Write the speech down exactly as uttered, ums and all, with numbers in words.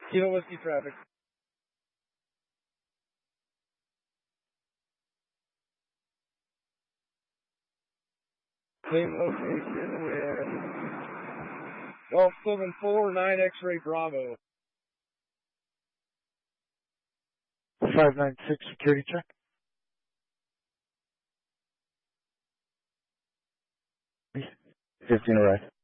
Kilo Whiskey traffic. Same location with Golf seven four nine X-ray Bravo. five nine six security check. fifteen arrived.